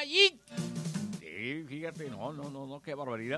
ahí. Sí, fíjate, no, qué barbaridad.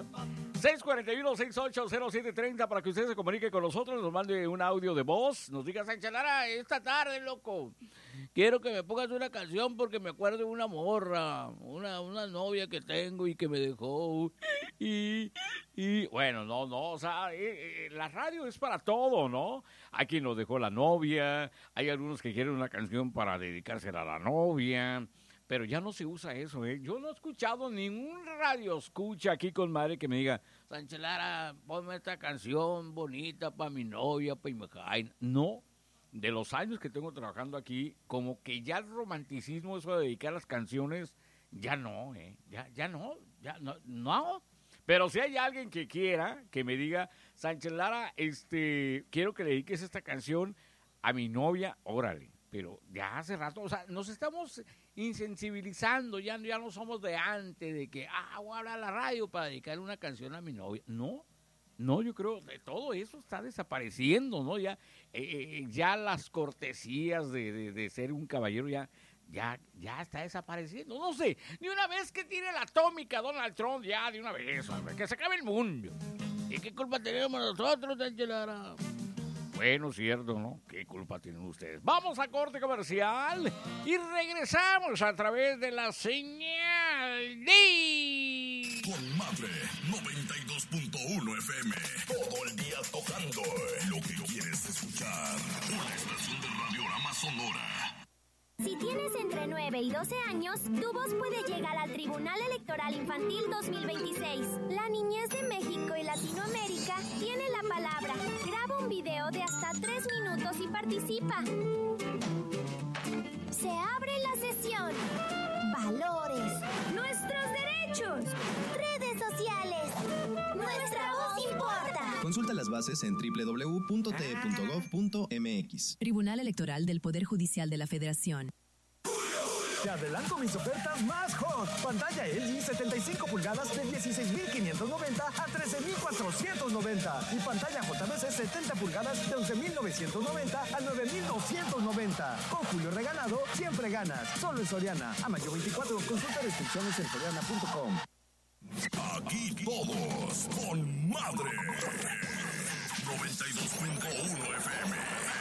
641-680730 para que usted se comunique con nosotros, nos mande un audio de voz, nos diga, Sánchez Lara, esta tarde, loco, quiero que me pongas una canción porque me acuerdo de una morra, una novia que tengo y que me dejó. Y bueno, no, o sea, la radio es para todo, ¿no? Hay quien nos dejó la novia, hay algunos que quieren una canción para dedicársela a la novia. Pero ya no se usa eso, ¿eh? Yo no he escuchado ningún radio escucha aquí con madre que me diga, Sánchez Lara, ponme esta canción bonita para mi novia, para mi jaina. No, de los años que tengo trabajando aquí, como que ya el romanticismo, eso de dedicar las canciones, ya no, ¿eh? Ya no. Pero si hay alguien que quiera, que me diga, Sánchez Lara, quiero que le dediques esta canción a mi novia, órale. Pero ya hace rato, o sea, nos estamos insensibilizando, ya no somos de antes, de que, voy a hablar a la radio para dedicarle una canción a mi novia. No, yo creo que todo eso está desapareciendo, ¿no? Ya las cortesías de ser un caballero ya está desapareciendo. No sé, ni una vez que tire la atómica Donald Trump, ya de una vez, hombre, que se acabe el mundo. ¿Y qué culpa tenemos nosotros, Sánchez Lara? Bueno, cierto, ¿no? ¿Qué culpa tienen ustedes? Vamos a corte comercial y regresamos a través de la señal de... Con Madre 92.1 FM. Todo el día tocando lo que quieres escuchar. Una estación de Radiorama Sonora. Si tienes entre 9 y 12 años, tu voz puede llegar al Tribunal Electoral Infantil 2026. La niñez de México y Latinoamérica tiene la palabra. Graba un video de hasta 3 minutos y participa. Se abre la sesión. Valores. Nuestros derechos. Redes sociales. Nuestra voz importa. Consulta las bases en www.te.gov.mx. Tribunal Electoral del Poder Judicial de la Federación. Te adelanto mis ofertas más hot. Pantalla LG 75 pulgadas de 16.590 a 13.490. Y pantalla JBC 70 pulgadas de 11.990 a 9.290. Con Julio Regalado, siempre ganas. Solo en Soriana. A mayo 24, consulta restricciones en soriana.com. Aquí todos con Madre 92.1 FM.